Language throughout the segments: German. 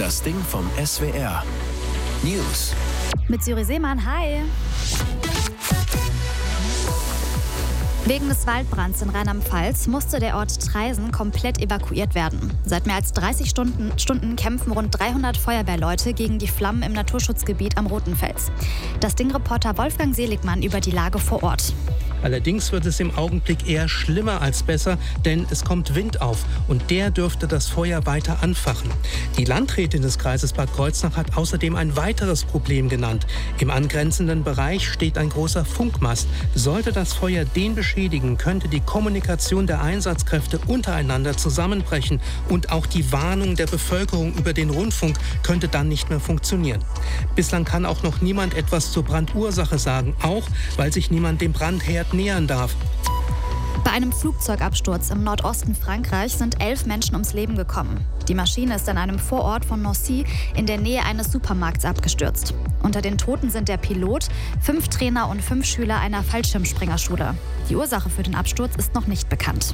Das Ding vom SWR. News. Mit Syri Seemann, hi. Wegen des Waldbrands in Rheinland-Pfalz musste der Ort Traisen komplett evakuiert werden. Seit mehr als 30 Stunden kämpfen rund 300 Feuerwehrleute gegen die Flammen im Naturschutzgebiet am Rotenfels. Das Ding-Reporter Wolfgang Seligmann über die Lage vor Ort. Allerdings wird es im Augenblick eher schlimmer als besser, denn es kommt Wind auf und der dürfte das Feuer weiter anfachen. Die Landrätin des Kreises Bad Kreuznach hat außerdem ein weiteres Problem genannt. Im angrenzenden Bereich steht ein großer Funkmast. Sollte das Feuer den beschädigen, könnte die Kommunikation der Einsatzkräfte untereinander zusammenbrechen und auch die Warnung der Bevölkerung über den Rundfunk könnte dann nicht mehr funktionieren. Bislang kann auch noch niemand etwas zur Brandursache sagen, auch weil sich niemand dem Brandherd nähern darf. Bei einem Flugzeugabsturz im Nordosten Frankreichs sind 11 Menschen ums Leben gekommen. Die Maschine ist in einem Vorort von Nancy in der Nähe eines Supermarkts abgestürzt. Unter den Toten sind der Pilot, 5 Trainer und 5 Schüler einer Fallschirmspringerschule. Die Ursache für den Absturz ist noch nicht bekannt.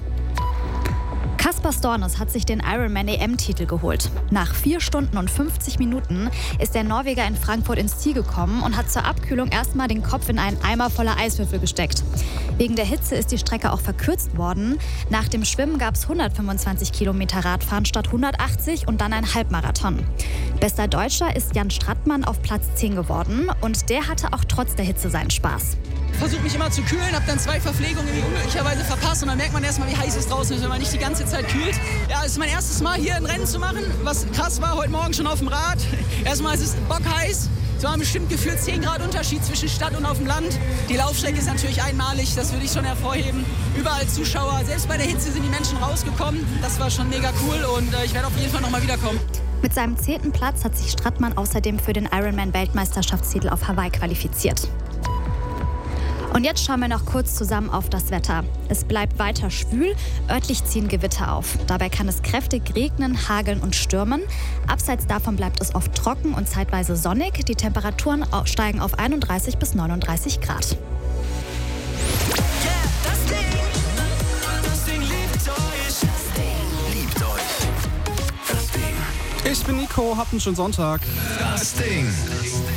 Kaspar Stornes hat sich den Ironman EM-Titel geholt. Nach 4 Stunden und 50 Minuten ist der Norweger in Frankfurt ins Ziel gekommen und hat zur Abkühlung erstmal den Kopf in einen Eimer voller Eiswürfel gesteckt. Wegen der Hitze ist die Strecke auch verkürzt worden. Nach dem Schwimmen gab es 125 Kilometer Radfahren statt 180 und dann ein Halbmarathon. Bester Deutscher ist Jan Strattmann auf Platz 10 geworden und der hatte auch trotz der Hitze seinen Spaß. Ich versuche mich immer zu kühlen, habe dann 2 Verpflegungen irgendwie unglücklicherweise verpasst und dann merkt man erstmal, wie heiß es draußen ist, wenn man nicht die ganze Zeit kühlt. Ja, es ist mein erstes Mal hier ein Rennen zu machen, was krass war, heute Morgen schon auf dem Rad. Erstmal ist es bockheiß, es waren bestimmt gefühlt 10 Grad Unterschied zwischen Stadt und auf dem Land. Die Laufstrecke ist natürlich einmalig, das würde ich schon hervorheben. Überall Zuschauer, selbst bei der Hitze sind die Menschen rausgekommen. Das war schon mega cool und ich werde auf jeden Fall nochmal wiederkommen. Mit seinem 10. Platz hat sich Strattmann außerdem für den Ironman-Weltmeisterschaftstitel auf Hawaii qualifiziert. Und jetzt schauen wir noch kurz zusammen auf das Wetter. Es bleibt weiter schwül, örtlich ziehen Gewitter auf. Dabei kann es kräftig regnen, hageln und stürmen. Abseits davon bleibt es oft trocken und zeitweise sonnig. Die Temperaturen steigen auf 31 bis 39 Grad. Das Ding liebt euch. Ich bin Nico, habt einen schönen Sonntag. Das Ding.